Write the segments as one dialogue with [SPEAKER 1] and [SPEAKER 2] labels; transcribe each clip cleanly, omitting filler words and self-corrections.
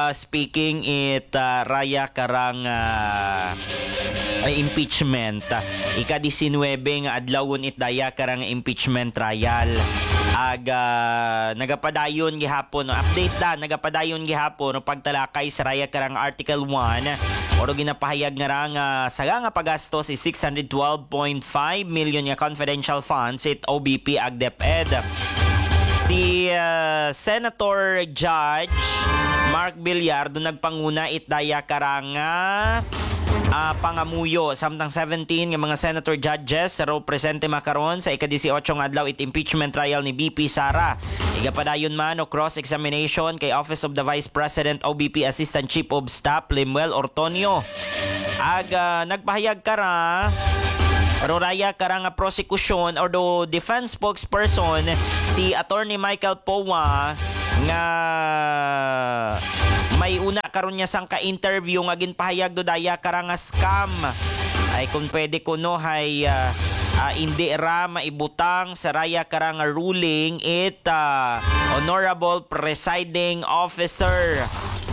[SPEAKER 1] speaking it raya karang impeachment. Ika-19 nga adlawon it daya karang impeachment trial. Nagapadayon gihapon update nagapadayon gihapon pagtalakay sa raya karang Article 1 oro ginapahayag nga rang saga nga pagastos is 612.5 million nga confidential funds it OBP ag DepEd. Si Senator Judge Mark Villar do nagpanguna it daya karang pangamuyo samtang 17 nga mga senator judges sa row presente makaron sa ika-18 nga adlaw it impeachment trial ni BP Sara. Igapadayon man o cross-examination kay Office of the Vice President OBP Assistant Chief of Staff Lemuel Ortonio. Nagpahayag kara Roraya karang prosecution or the defense spokesperson si Attorney Michael Powa nga may una karon niya sang ka-interview nga ginpahayag do daya karang scam ay kung pwede ko no hay hindi ra maibutang sa raya karang ruling it honorable presiding officer.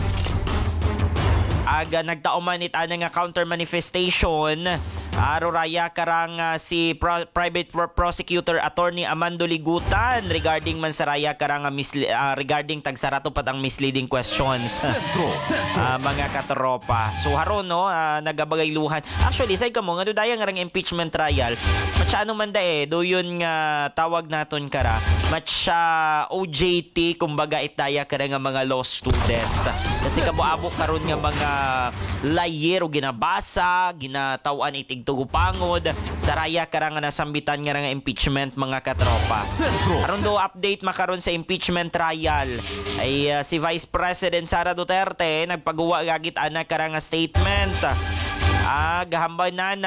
[SPEAKER 1] Nagtauman it nga counter manifestation Roraya karang si private prosecutor attorney Amando Ligutan regarding man sa raya karang regarding tagsarato pat ang misleading questions mga katropa. So haron no nagabagayluhan. Actually say kamo nga daya nga rang impeachment trial matsyano man do yun nga tawag naton kara matsa OJT kumbaga itaya kara nga mga law students kasi kabuabo karon nga mga layer o ginabasa ginatawan itig tugupangod sa raya karang nasambitan nga nga impeachment mga katropa. Aron do update makaron sa impeachment trial ay si Vice President Sara Duterte nagpagawa gagit ana karang statement. Gahambay na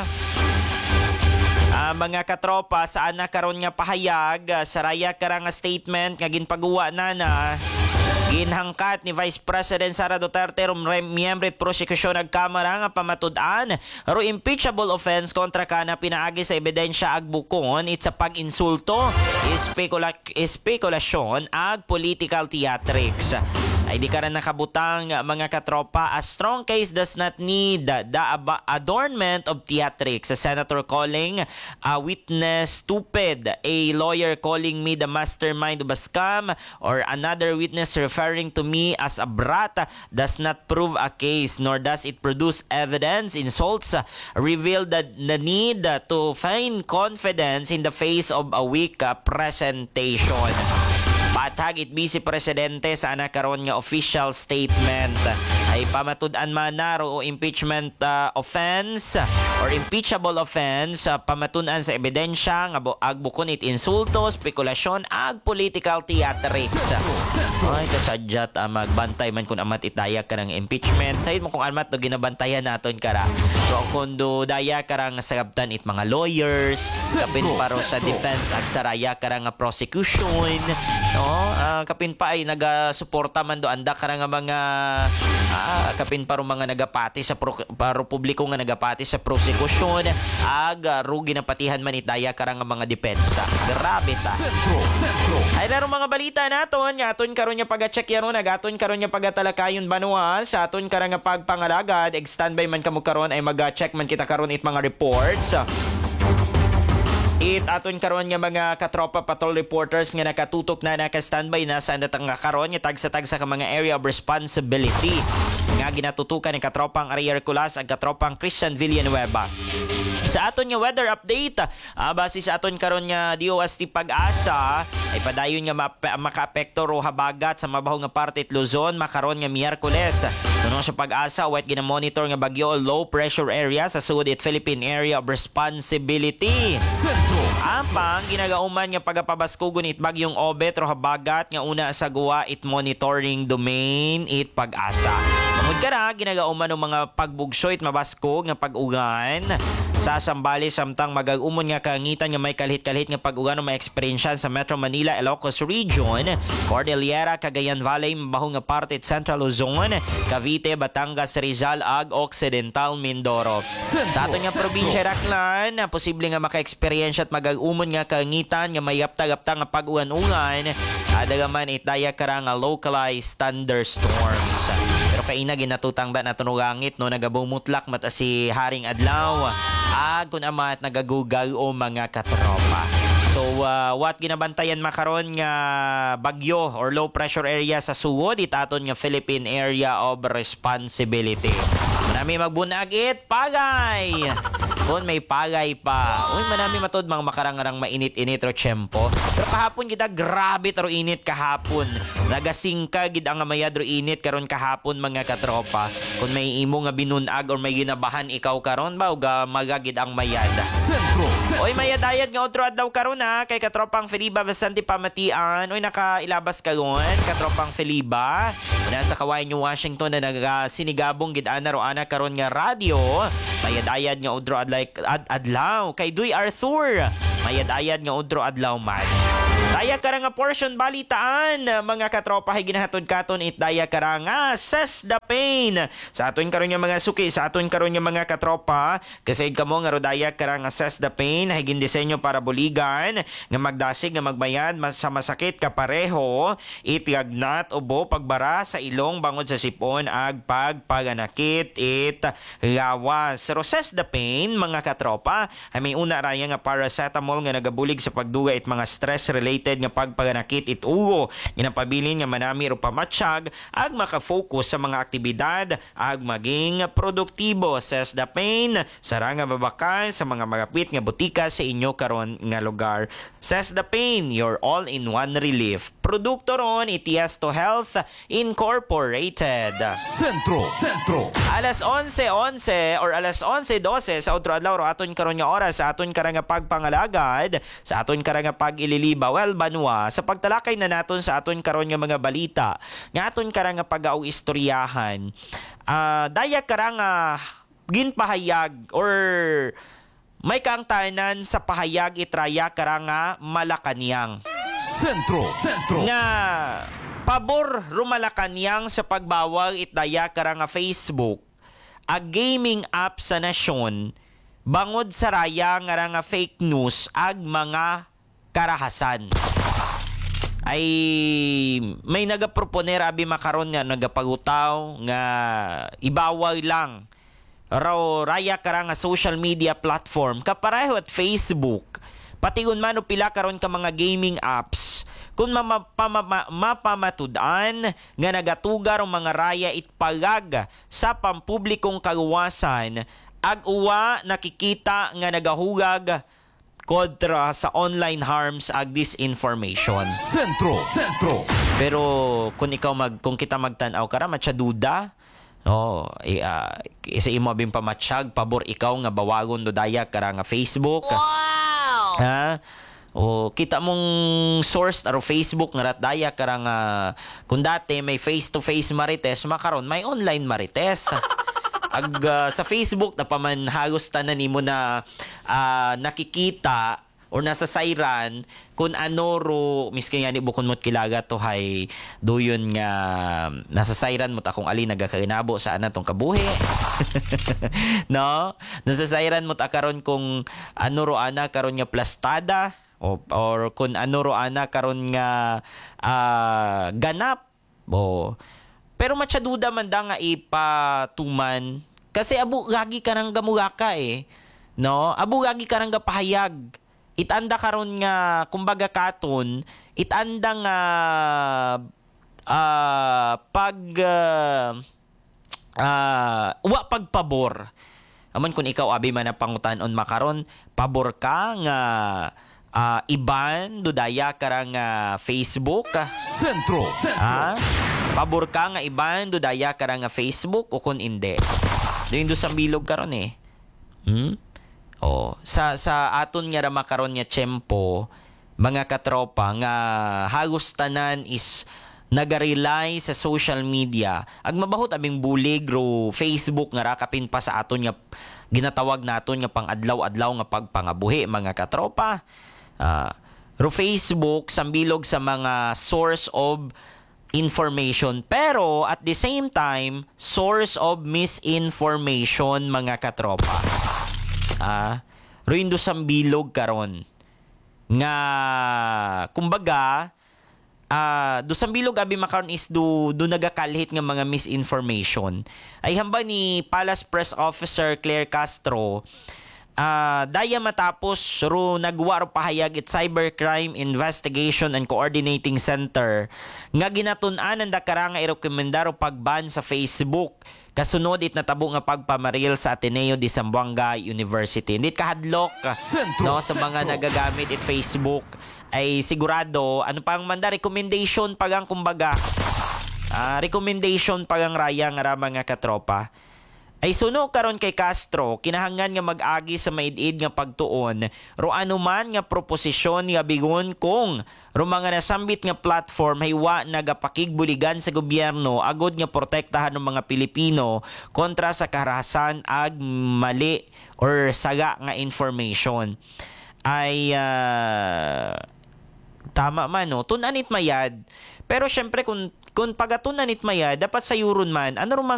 [SPEAKER 1] mga katropa sa ana karon nga pahayag sa raya karang statement nga ginpagawa na ginhangkat ni Vice President Sara Duterte miyembro prosekusyon nagkamara nga pamatud-an ro impeachable offense kontra kana pinaagi sa ebidensya ag bukon it sa pag-insulto, espekulasyon ag political theatrics. Ay di ka rin nakabutang mga katropa, a strong case does not need the adornment of theatrics. A senator calling a witness stupid, a lawyer calling me the mastermind of a scam, or another witness referring to me as a brat does not prove a case, nor does it produce evidence. Insults reveal the need to find confidence in the face of a weak presentation. Patag it Vice Presidente sa karon nga official statement ay pamatud-an man na ro impeachment offense or impeachable offense pamatun-an sa ebidensya nga agbukon it insulto, spekulasyon ag political theatrics. Ay kasadyat magbantay man kun amat itaya karang impeachment sayod mo kung amat do ginabantayan naton kara. So kung do daya karang sagabtan it mga lawyers kapin paro sa defense ag saraya karang prosecution kapin pa ay nagasuporta man do anda karang mga kapin paro mga nagapati sa paro publiko nga nagapati sa prosecution ag rugi na patihan man itaya karang mga depensa. Grabe ta. Ay laro mga balita naton aton karon nya paga-check yan nagaton karon nya pagatalakayon banwa sa aton karang pagpangalagad standby man kamo karon ay mag-check man kita karon it mga reports. It aton karon nga mga katropa patrol reporters nga nakatutok na naka-standby na sa andatang karon nga tagsa-tagsa ka mga area of responsibility nga ginatutukan ni katropang Ariel Hercules ag katropang Christian Villanueva. Sa aton nga weather update, base sa aton karon nga DOST Pag-asa ay padayon nga makaapekto ro habagat sa mabaho nga parte it Luzon makaron nga Miyerkules. Sunod sa Pag-asa wet gina-monitor nga bagyo low pressure area sa sud it Philippine Area of Responsibility. Ampang ginagauman nga pagapabaskugon it bagyong Obet ro habagat nga una sa guwa it monitoring domain it Pag-asa. Tungod kara ginagauman ng mga pagbugso it mabaskog nga pag-ugan sa Sambales samtang magag-umon nga kaangitan nga may kalhit-kalhit nga pag-ugan may eksperyensya sa Metro Manila, Ilocos Region, Cordillera, Cagayan Valley, mabahong nga parte at Central Luzon, Cavite, Batangas, Rizal, ag Occidental Mindoro. Sa aton nga probinsya Raklan, posible nga maka-eksperyensya at magag-umon nga kaangitan nga may yapta-yapta nga pag-ugan-ungan, adagaman itdaya kara nga localized thunderstorms. Pero kaina ginatutang ba na tunugangit no nagabumutlak mata si Haring Adlaw kun amat nagagugal o mga katropa. So what ginabantayan makaron nga bagyo or low pressure area sa suod itaton nga Philippine Area of Responsibility. Manami magbunagit pagay. Kung may pagay pa. Uy, manami matod mga makarangarang mainit-init ro tiyempo. Pero kahapon kita grabe taro init kahapon. Nagasingka gid ang mayad ro init karon kahapon mga katropa. Kung may imo nga binunag or may ginabahan ikaw karon ba ug magagid ang mayad. Sentro. Oy, mayadayad nga otro adlaw karon ha kay katropang Feliba Bastante Pamatian. Oy, nakailabas karon katropang Feliba. Nasa Kawayan New Washington na nagasinigabong gid ana ro ana karon nga radyo. Mayadayad nga otro adlaw kay Duy Arthur. Mayad-ayad nga udro adlaw man. Daya kara nga portion balitaan mga katropa hay ginahatod katon itdaya kara nga Says the Pain. Sa aton karon nga mga suki, sa aton karon nga mga katropa, kasi kamo nga rodaya kara nga Says the Pain hay gindisenyo para buligan nga magdasig nga magbayad sa masakit kapareho itiagnat ubo pagbara sa ilong bangod sa sipon ag pagpaganakit it lawas. So Says the Pain mga katropa ay may una raya nga paracetamol nga nagabulig sa pagduga it mga stress related nga pagpaganakit it ugo ginapabilin nga manami ro pamatsyag ag makafocus sa mga aktibidad ag maging produktibo. Says the Pain sara nga babakal sa mga magapit nga butika sa inyo karon nga lugar. Says the Pain, your all-in-one relief. Produkto ron Itiesto Health Incorporated. Sentro. Alas 11:11 or alas 11:12 sa outro adlaw ro aton karon nga oras sa aton karang nga pagpangalagad sa aton karang nga pag-ililiba banwa sa pagtalakay na naton sa aton karon nga mga balita nga aton karang nga pag-aw istoryahan daya karang ginpahayag or may kaangtanan sa pahayag itraya karang nga Malacañang. Sentro. Nga pabor Malacañang sa pagbawal itdaya karang nga Facebook a gaming app sa nasyon bangod sa raya nga fake news ag mga karahasan. Ay may nagaproponer abi makaron nga nagapagutaw nga ibawal lang raw raya karang nga social media platform kapareho at Facebook patigon man o pila karon ka mga gaming apps kung mapamatudan nga nagatugar ang mga raya itpagag sa pampublikong kaluwasan ag uwa nakikita nga nagahugag kontra sa online harms ag disinformation. Sentro. Pero kung kita magtan-aw kara matya duda isa imo bing pamatsyag pabor ikaw nga bawagon do daya kara nga Facebook. Wow. Ha? O kita mong source aro Facebook nga daya kara nga kung dati may face-to-face marites makaron may online marites. Sa Facebook na pamanhagos tanan nimo na nakikita or nasa sayran kung ano ro miskin nga ni bukon mo't kilaga to hay doyon nga nasa sayran mo ta kung ali nagakainabo sa ana tong kabuhi. No? Nasa sayran mo ta karon kung ano ro ana karon nga plastada or kung ano ro ana karon nga ganap. Pero matyaduda man da nga ipatuman kasi abu gagi ka nang gamugaka no? Abu gagi ka nang gapahayag. Itanda karon nga kumbaga katon, itanda nga pagpabor. Aman kung ikaw abi man na pangutanon makaron, pabor ka nga iban dudaya karang Facebook. Sentro. Pabor ka nga iban dudaya karang Facebook o kun inde. Doon sa bilog karon sa aton nga makaron nga tiyempo mga katropa nga hagos tanan is nagarely sa social media. Ag mabahot abing bulig ro Facebook nga rakapin pa sa aton nga ginatawag naton nga pang-adlaw-adlaw nga pagpangabuhi mga katropa. Ro Facebook sambilog sa mga source of information pero at the same time source of misinformation mga katropa. Ruindo sambilog karon nga kumbaga do sambilog abi makaron is do nagakalhit nga mga misinformation ay hamba ni Palace Press Officer Claire Castro daya matapos ro nagwa ro pahayag it Cybercrime Investigation and Coordinating Center nga ginatun-an ang dakara nga irekomenda ro pagban sa Facebook kasunod it natabo nga pagpamaril sa Ateneo de Zamboanga University. Hindi kahadlok no sa mga nagagamit it Facebook ay sigurado ano pang manda recommendation pagang kumbaga recommendation pagang raya nga mga katropa ay suno karon kay Castro kinahanglan nga mag-agi sa maid-id nga pagtuon ro anuman nga proposisyon nga bigon kung ro mga nasambit nga platform haywa nagapakigbuligan sa gobyerno agod nga protektahan ng mga Pilipino kontra sa karahasan ag mali or saga nga information ay tama man no tunanit mayad pero syempre kung pagatun nanit mayad dapat sayuron man ano